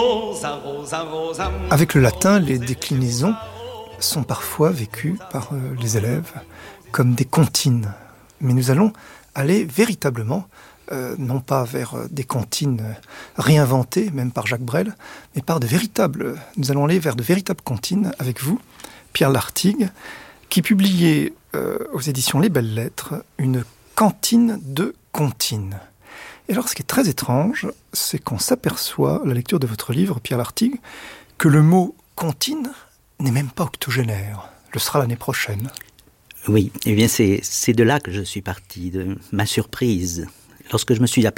Avec le latin, les déclinaisons sont parfois vécues par les élèves comme des comptines. Mais nous allons aller véritablement, non pas vers des comptines réinventées, même par Jacques Brel, mais nous allons aller vers de véritables comptines avec vous, Pierre Lartigue, qui publiait aux éditions Les Belles Lettres une cantine de comptines. Et alors, ce qui est très étrange, c'est qu'on s'aperçoit, à la lecture de votre livre, Pierre Lartigue, que le mot comptine n'est même pas octogénaire. Le sera l'année prochaine. Oui, eh bien c'est de là que je suis parti, de ma surprise. Lorsque je me suis